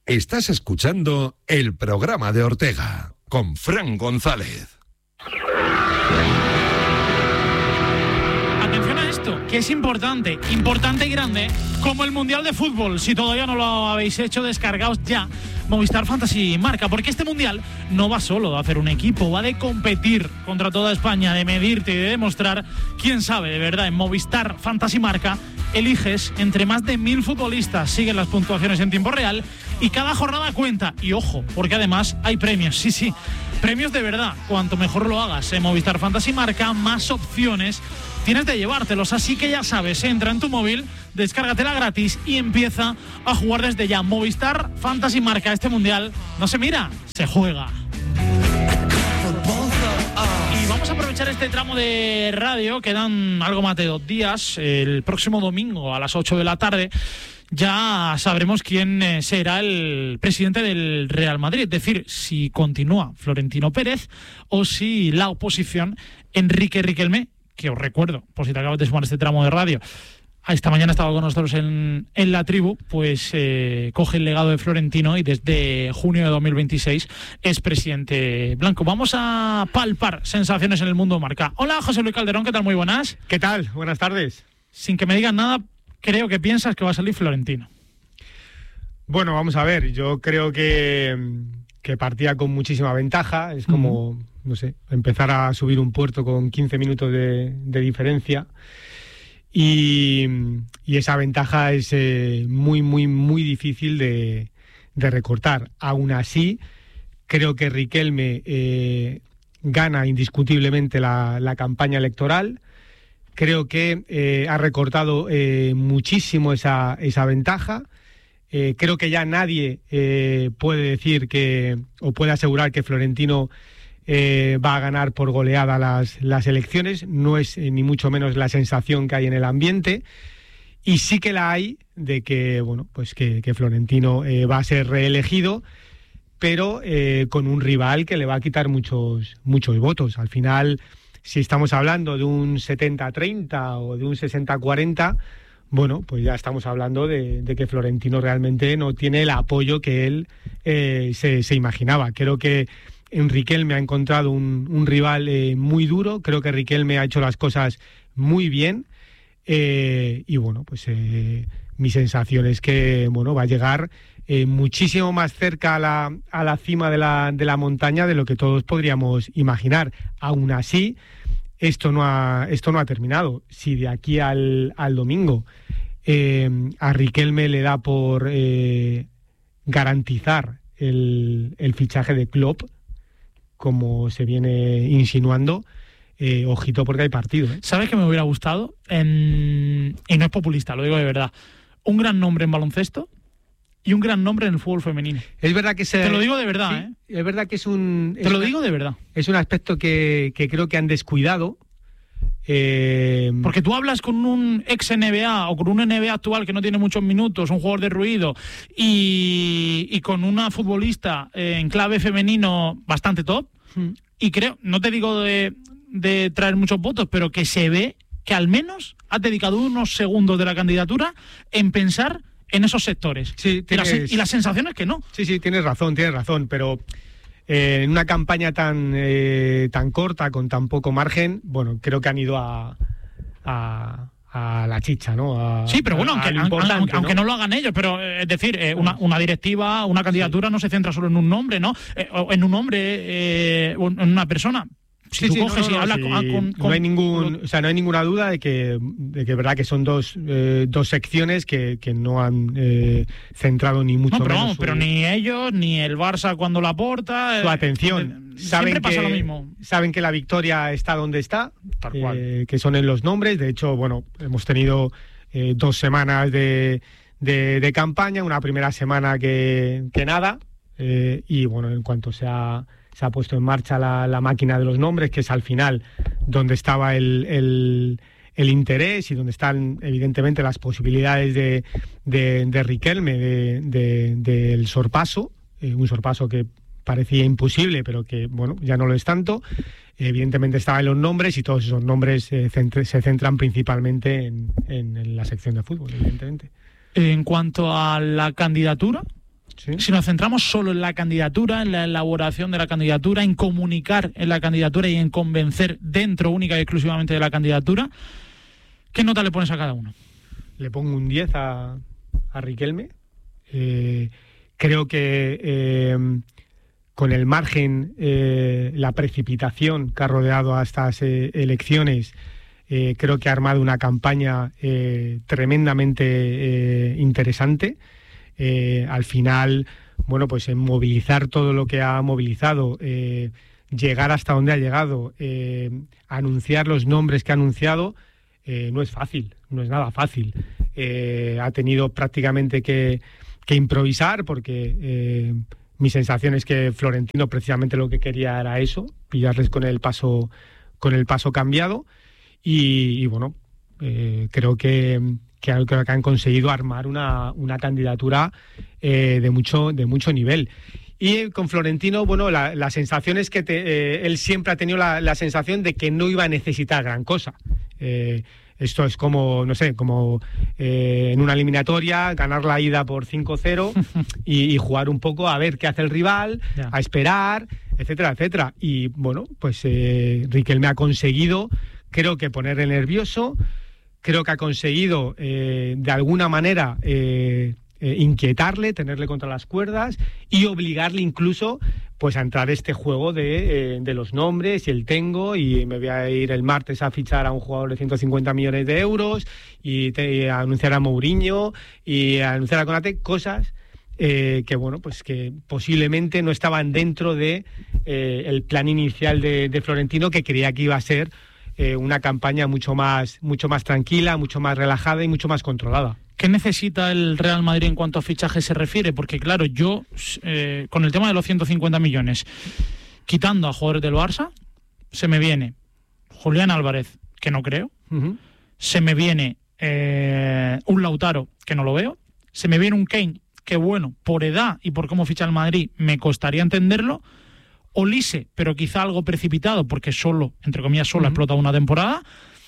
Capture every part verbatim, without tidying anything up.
Estás escuchando el programa de Ortega con Fran González. Atención a esto, que es importante, importante y grande, como el Mundial de Fútbol. Si todavía no lo habéis hecho, descargaos ya Movistar Fantasy Marca, porque este Mundial no va solo de hacer un equipo, va de competir contra toda España, de medirte y de demostrar quién sabe de verdad. En Movistar Fantasy Marca eliges entre más de mil futbolistas, siguen las puntuaciones en tiempo real y cada jornada cuenta. Y ojo, porque además hay premios, sí, sí, premios de verdad. Cuanto mejor lo hagas en Movistar Fantasy Marca, más opciones tienes de llevártelos. Así que ya sabes, entra en tu móvil, descárgatela gratis y empieza a jugar desde ya. Movistar Fantasy Marca. Este Mundial no se mira, se juega. Y vamos a aprovechar este tramo de radio, quedan algo más de dos días. El próximo domingo a las ocho de la tarde ya sabremos quién será el presidente del Real Madrid, es decir, si continúa Florentino Pérez o si la oposición, Enrique Riquelme, que os recuerdo, por si te acabas de sumar este tramo de radio, esta mañana estaba con nosotros en, en la tribu, pues eh, coge el legado de Florentino y desde junio de dos mil veintiséis es presidente blanco. Vamos a palpar sensaciones en el mundo marca. Hola, José Luis Calderón, ¿qué tal? Muy buenas. ¿Qué tal? Buenas tardes. Sin que me digan nada, creo que piensas que va a salir Florentino. Bueno, vamos a ver, yo creo que, que partía con muchísima ventaja, es como, uh-huh. no sé, empezar a subir un puerto con quince minutos de, de diferencia. Y, y esa ventaja es eh, muy, muy, muy difícil de, de recortar. Aún así, creo que Riquelme eh, gana indiscutiblemente la, la campaña electoral. Creo que eh, ha recortado eh, muchísimo esa, esa ventaja. Eh, creo que ya nadie eh, puede decir que o puede asegurar que Florentino Eh, va a ganar por goleada las, las elecciones. No es eh, ni mucho menos la sensación que hay en el ambiente, y sí que la hay de que, bueno, pues que, que Florentino eh, va a ser reelegido, pero eh, con un rival que le va a quitar muchos, muchos votos. Al final, si estamos hablando de un setenta treinta o de un sesenta cuarenta, bueno, pues ya estamos hablando de, de que Florentino realmente no tiene el apoyo que él eh, se, se imaginaba. Creo que en Riquelme ha encontrado un, un rival eh, muy duro. Creo que Riquelme ha hecho las cosas muy bien eh, y bueno, pues eh, mi sensación es que bueno, va a llegar eh, muchísimo más cerca a la, a la cima de la, de la montaña de lo que todos podríamos imaginar. Aún así, esto no ha, esto no ha terminado. Si de aquí al, al domingo eh, a Riquelme le da por eh, garantizar el, el fichaje de Klopp, como se viene insinuando, eh, ojito porque hay partido, ¿eh? ¿Sabes qué me hubiera gustado? En... Y no es populista, lo digo de verdad. Un gran nombre en baloncesto y un gran nombre en el fútbol femenino. Es verdad que se... Te lo digo de verdad, sí, ¿eh? Es verdad que es un... Te es lo una... digo de verdad. Es un aspecto que, que creo que han descuidado. Eh... Porque tú hablas con un ex N B A o con un N B A actual que no tiene muchos minutos, un jugador de ruido, y, y con una futbolista eh, en clave femenino bastante top, hmm. y creo, no te digo de, de traer muchos votos, pero que se ve que al menos has dedicado unos segundos de la candidatura en pensar en esos sectores. Sí, tienes... y, la, y la sensación es que no. Sí, sí, tienes razón, tienes razón, pero... Eh, en una campaña tan eh, tan corta, con tan poco margen, bueno, creo que han ido a, a, a la chicha, ¿no? A, sí, pero bueno, aunque, aunque, aunque, ¿no? aunque no lo hagan ellos, pero eh, es decir, eh, una, una directiva, una candidatura sí. no se centra solo en un nombre, ¿no? Eh, o en un hombre, eh, o en una persona. Si sí, tú sí, coges no, no, y hablas sí. con, con, con... No hay ningún, o sea, no hay ninguna duda de que, de que es verdad que son dos, eh, dos secciones que, que no han eh, centrado ni mucho no, pero menos. Vamos, su... Pero ni ellos, ni el Barça cuando la aporta... Su atención. Eh, saben siempre pasa que, lo mismo. Saben que la victoria está donde está, tal cual. Eh, que son en los nombres. De hecho, bueno, hemos tenido eh, dos semanas de, de, de campaña, una primera semana que, que nada, eh, y bueno, en cuanto sea... se ha puesto en marcha la, la máquina de los nombres, que es al final donde estaba el, el, el interés y donde están evidentemente las posibilidades de, de, de Riquelme de, de, del sorpaso, eh, un sorpaso que parecía imposible, pero que bueno, ya no lo es tanto. Evidentemente estaban los nombres y todos esos nombres eh, centre, se centran principalmente en, en, en la sección de fútbol, evidentemente. En cuanto a la candidatura, ¿Sí? Si nos centramos solo en la candidatura, en la elaboración de la candidatura, en comunicar en la candidatura y en convencer dentro única y exclusivamente de la candidatura, ¿qué nota le pones a cada uno? Le pongo un diez a, a Riquelme. Eh, creo que eh, con el margen, eh, la precipitación que ha rodeado a estas eh, elecciones, eh, creo que ha armado una campaña eh, tremendamente eh, interesante. Eh, al final, bueno, pues en movilizar todo lo que ha movilizado, eh, llegar hasta donde ha llegado, eh, anunciar los nombres que ha anunciado, eh, no es fácil, no es nada fácil. Eh, ha tenido prácticamente que, que improvisar porque eh, mi sensación es que Florentino precisamente lo que quería era eso, pillarles con el paso, con el paso cambiado y, y bueno, eh, creo que... que creo que han conseguido armar una, una candidatura eh, de mucho de mucho nivel. Y con Florentino, bueno, la, la sensación es que te, eh, él siempre ha tenido la, la sensación de que no iba a necesitar gran cosa. Eh, esto es como, no sé, como eh, en una eliminatoria, ganar la ida por cinco cero y, y jugar un poco a ver qué hace el rival, yeah. a esperar, etcétera, etcétera. Y bueno, pues eh, Riquelme ha conseguido, creo que ponerle nervioso. Creo que ha conseguido, eh, de alguna manera, eh, eh, inquietarle, tenerle contra las cuerdas y obligarle incluso pues, a entrar a este juego de, eh, de los nombres y el tengo y me voy a ir el martes a fichar a un jugador de ciento cincuenta millones de euros y, te, y a anunciar a Mourinho y a anunciar a Konate, cosas eh, que, bueno, pues que posiblemente no estaban dentro de eh, el plan inicial de, de Florentino, que creía que iba a ser Eh, una campaña mucho más, mucho más tranquila, mucho más relajada y mucho más controlada. ¿Qué necesita el Real Madrid en cuanto a fichaje se refiere? Porque claro, yo, eh, con el tema de los ciento cincuenta millones, quitando a jugadores del Barça, se me viene Julián Álvarez, que no creo, uh-huh. se me viene eh, un Lautaro, que no lo veo, se me viene un Kane, que bueno, por edad y por cómo ficha el Madrid, me costaría entenderlo, Olise, pero quizá algo precipitado, porque solo, entre comillas, solo uh-huh. ha explotado una temporada,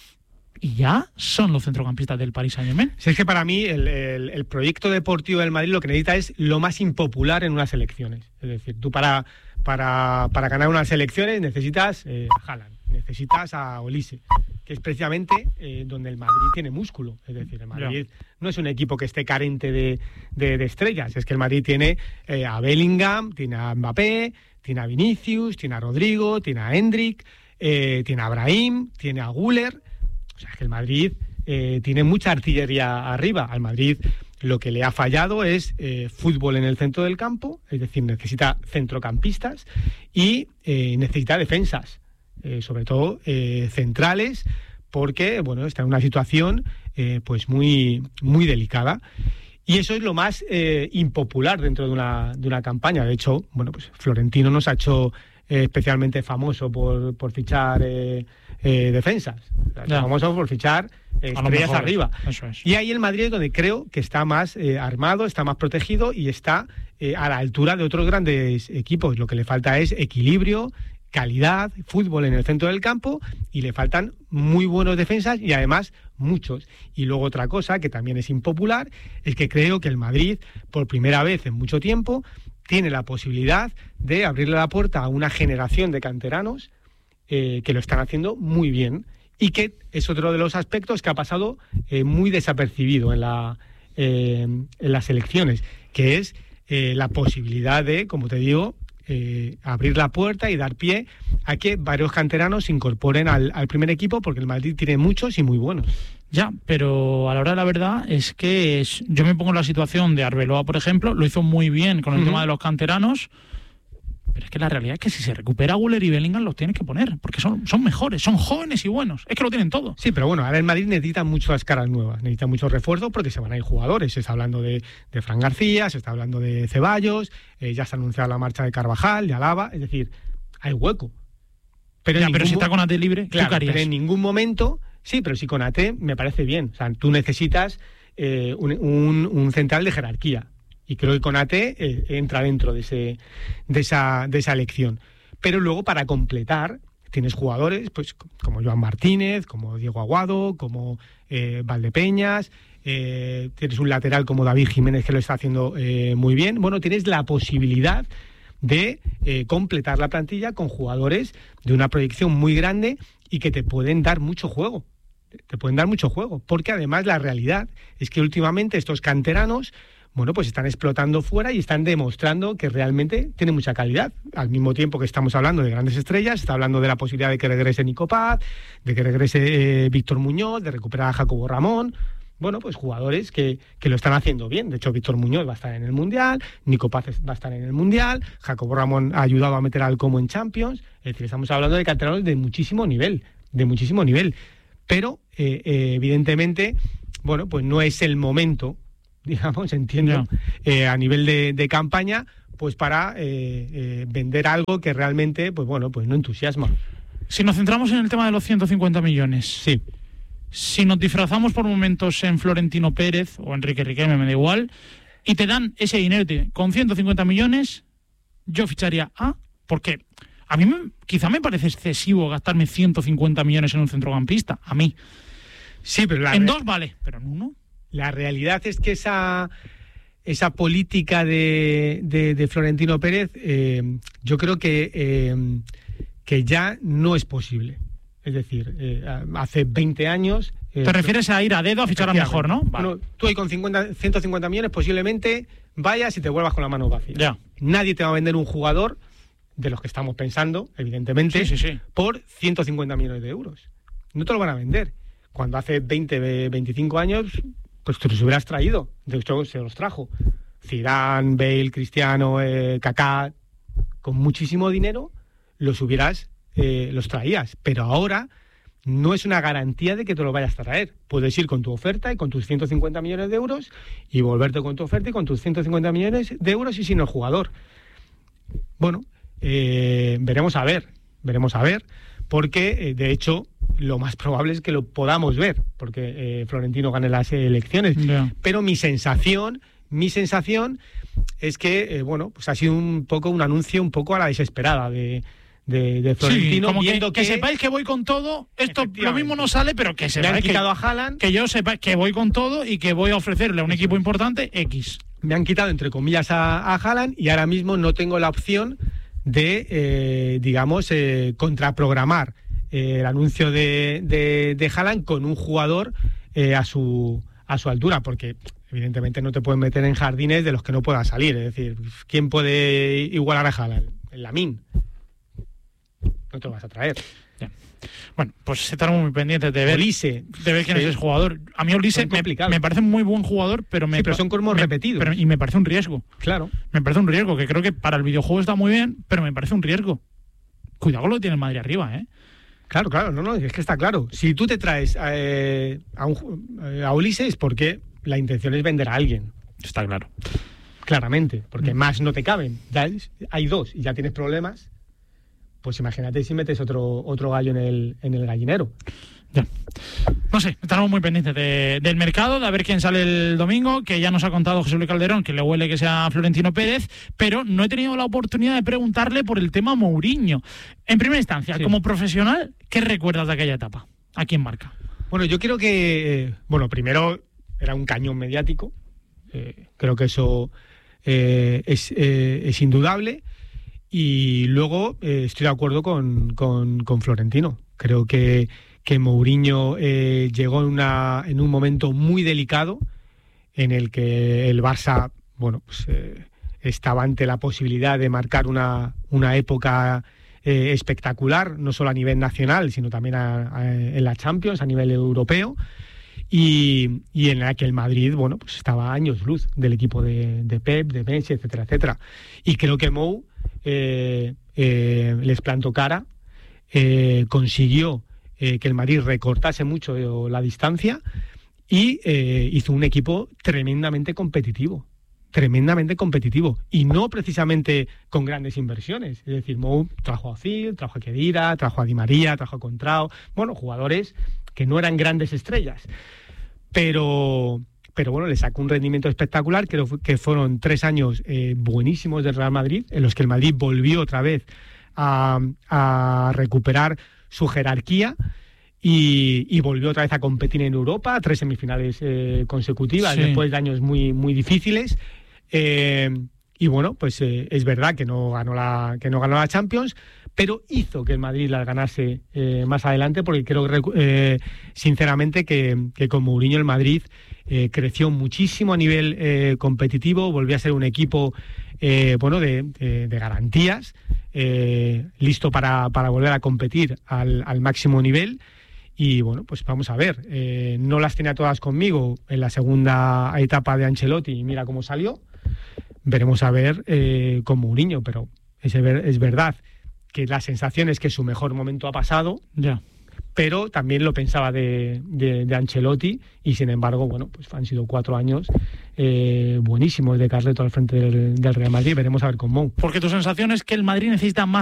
y ya son los centrocampistas del Paris Saint-Germain. Si es que para mí el, el, el proyecto deportivo del Madrid lo que necesita es lo más impopular en unas elecciones. Es decir, tú para, para, para ganar unas elecciones necesitas eh, a Haaland, necesitas a Olise, que es precisamente eh, donde el Madrid tiene músculo. Es decir, el Madrid yeah. no es un equipo que esté carente de, de, de estrellas, es que el Madrid tiene eh, a Bellingham, tiene a Mbappé, tiene a Vinicius, tiene a Rodrigo, tiene a Hendrik, eh, tiene a Brahim, tiene a Güler. O sea, que el Madrid eh, tiene mucha artillería arriba. Al Madrid lo que le ha fallado es eh, fútbol en el centro del campo, es decir, necesita centrocampistas y eh, necesita defensas, eh, sobre todo eh, centrales, porque bueno, está en una situación eh, pues muy, muy delicada. Y eso es lo más eh, impopular dentro de una, de una campaña. De hecho, bueno, pues Florentino nos ha hecho eh, especialmente famoso por, por fichar eh, eh, defensas. Yeah. Famoso por fichar eh, estrellas arriba. Eso es. Y ahí el Madrid es donde creo que está más eh, armado, está más protegido y está eh, a la altura de otros grandes equipos. Lo que le falta es equilibrio, calidad, fútbol en el centro del campo y le faltan muy buenos defensas y además muchos. Y luego otra cosa que también es impopular es que creo que el Madrid, por primera vez en mucho tiempo, tiene la posibilidad de abrirle la puerta a una generación de canteranos eh, que lo están haciendo muy bien y que es otro de los aspectos que ha pasado eh, muy desapercibido en, la, eh, en las elecciones, que es eh, la posibilidad de, como te digo, Eh, abrir la puerta y dar pie a que varios canteranos se incorporen al, al primer equipo, porque el Madrid tiene muchos y muy buenos. Ya, pero a la hora de la verdad es que es, yo me pongo en la situación de Arbeloa, por ejemplo, lo hizo muy bien con el uh-huh. tema de los canteranos, pero es que la realidad es que si se recupera Güler y Bellingham los tienes que poner, porque son, son mejores, son jóvenes y buenos, es que lo tienen todo. Sí, pero bueno, ahora el Madrid necesita muchas caras nuevas, necesita muchos refuerzos porque se van a ir jugadores. Se está hablando de, de Fran García, se está hablando de Ceballos, eh, ya se ha anunciado la marcha de Carvajal, de Alaba, es decir, hay hueco. Pero, ya, pero si está Konate libre, claro, pero en ningún momento, sí, pero si Konate me parece bien, o sea, tú necesitas eh, un, un, un central de jerarquía. Y creo que Konate eh, entra dentro de, ese, de, esa, de esa elección. Pero luego, para completar, tienes jugadores pues como Joan Martínez, como Diego Aguado, como eh, Valdepeñas, eh, tienes un lateral como David Jiménez que lo está haciendo eh, muy bien. Bueno, tienes la posibilidad de eh, completar la plantilla con jugadores de una proyección muy grande y que te pueden dar mucho juego. Te pueden dar mucho juego, porque además la realidad es que últimamente estos canteranos, bueno, pues están explotando fuera y están demostrando que realmente tienen mucha calidad. Al mismo tiempo que estamos hablando de grandes estrellas, está hablando de la posibilidad de que regrese Nico Paz, de que regrese eh, Víctor Muñoz, de recuperar a Jacobo Ramón. Bueno, pues jugadores que, que lo están haciendo bien. De hecho, Víctor Muñoz va a estar en el Mundial, Nico Paz va a estar en el Mundial, Jacobo Ramón ha ayudado a meter al Como en Champions. Es decir, estamos hablando de canteranos de muchísimo nivel, de muchísimo nivel. Pero, eh, eh, evidentemente, bueno, pues no es el momento, digamos, entiendo, eh, a nivel de, de campaña, pues para eh, eh, vender algo que realmente, pues bueno, pues no entusiasma. Si nos centramos en el tema de los ciento cincuenta millones, sí. Si nos disfrazamos por momentos en Florentino Pérez o Enrique Riquelme, me da igual, y te dan ese dinero con ciento cincuenta millones, yo ficharía a, porque a mí me, quizá me parece excesivo gastarme ciento cincuenta millones en un centrocampista, a mí. Sí, pero la en re- dos vale, pero en uno. La realidad es que esa, esa política de, de, de Florentino Pérez, eh, yo creo que, eh, que ya no es posible. Es decir, eh, hace veinte años... Eh, ¿Te refieres a ir a dedo a fichar a mejor, no? Vale. Bueno, tú ahí con cincuenta, ciento cincuenta millones posiblemente vayas y te vuelvas con la mano vacía. Ya. Nadie te va a vender un jugador, de los que estamos pensando, evidentemente, sí, sí, sí. por ciento cincuenta millones de euros. No te lo van a vender. Cuando hace veinte, veinticinco años, pues te los hubieras traído. De hecho, se los trajo. Zidane, Bale, Cristiano, eh, Kaká, con muchísimo dinero, los hubieras... Eh, los traías, pero ahora no es una garantía de que te lo vayas a traer. Puedes ir con tu oferta y con tus ciento cincuenta millones de euros y volverte con tu oferta y con tus ciento cincuenta millones de euros y sin el jugador. Bueno, eh, veremos a ver, veremos a ver, porque eh, de hecho lo más probable es que lo podamos ver, porque eh, Florentino gane las elecciones. Yeah. Pero mi sensación, mi sensación es que, eh, bueno, pues ha sido un poco un anuncio un poco a la desesperada de De, de Florentino, sí, como viendo que, que, que sepáis que voy con todo. Esto lo mismo no sale, pero que le sepáis han quitado que, a Haaland, que yo sepa que voy con todo y que voy a ofrecerle a un equipo importante X. Me han quitado, entre comillas, a, a Haaland y ahora mismo no tengo la opción de, eh, digamos, eh, contraprogramar eh, el anuncio de, de, de Haaland con un jugador eh, a su a su altura, porque evidentemente no te pueden meter en jardines de los que no puedan salir. Es decir, ¿quién puede igualar a Haaland? El Lamine. No te lo vas a traer. Ya. Bueno, pues estaremos muy pendientes de ver, Olise, de ver quién sí. es el jugador. A mí Olise me, me parece muy buen jugador, pero me sí, pero son cromos me, repetidos. Pero, y me parece un riesgo. Claro. Me parece un riesgo, que creo que para el videojuego está muy bien, pero me parece un riesgo. Cuidado con lo que tiene el Madrid arriba, ¿eh? Claro, claro, no, no, es que está claro. Si tú te traes eh, a, un, a Olise es porque la intención es vender a alguien. Está claro. Claramente, porque mm. más no te caben. Ya hay dos y ya tienes problemas. Pues imagínate si metes otro otro gallo en el en el gallinero. Ya. No sé, estaremos muy pendientes de, del mercado, de a ver quién sale el domingo, que ya nos ha contado José Luis Calderón que le huele que sea Florentino Pérez, pero no he tenido la oportunidad de preguntarle por el tema Mourinho. En primera instancia, sí. Como profesional, ¿qué recuerdas de aquella etapa? ¿A quién marca? Bueno, yo creo que, bueno, primero era un cañón mediático, eh, creo que eso eh, es, eh, es indudable. Y luego eh, estoy de acuerdo con, con, con Florentino. Creo que, que Mourinho eh, llegó en, una, en un momento muy delicado en el que el Barça, bueno, pues, eh, estaba ante la posibilidad de marcar una, una época eh, espectacular, no solo a nivel nacional, sino también a, a, en la Champions, a nivel europeo. Y, y en la que el Madrid, bueno, pues estaba a años luz del equipo de, de Pep, de Messi, etcétera, etcétera. Y creo que Mou eh, eh, les plantó cara, eh, consiguió eh, que el Madrid recortase mucho la distancia y eh, hizo un equipo tremendamente competitivo, tremendamente competitivo. Y no precisamente con grandes inversiones. Es decir, Mou trajo a Ozil, trajo a Khedira, trajo a Di María, trajo a Contrao, bueno, jugadores que no eran grandes estrellas. Pero, pero bueno, le sacó un rendimiento espectacular, creo que fueron tres años eh, buenísimos del Real Madrid, en los que el Madrid volvió otra vez a, a recuperar su jerarquía y, y volvió otra vez a competir en Europa, tres semifinales eh, consecutivas, sí. después de años muy, muy difíciles. Eh, y bueno, pues eh, es verdad que no ganó la, que no ganó la Champions, pero hizo que el Madrid la ganase eh, más adelante, porque creo eh, sinceramente que, que con Mourinho el Madrid eh, creció muchísimo a nivel eh, competitivo, volvió a ser un equipo eh, bueno de, de, de garantías, eh, listo para, para volver a competir al, al máximo nivel. Y bueno, pues vamos a ver, eh, no las tenía todas conmigo en la segunda etapa de Ancelotti y mira cómo salió. Veremos a ver eh, con Mourinho, pero es, es verdad que la sensación es que su mejor momento ha pasado, ya. Pero también lo pensaba de, de, de Ancelotti y sin embargo, bueno, pues han sido cuatro años eh, buenísimos de Carleto al frente del, del Real Madrid. Veremos a ver con Mou. Porque tu sensación es que el Madrid necesita más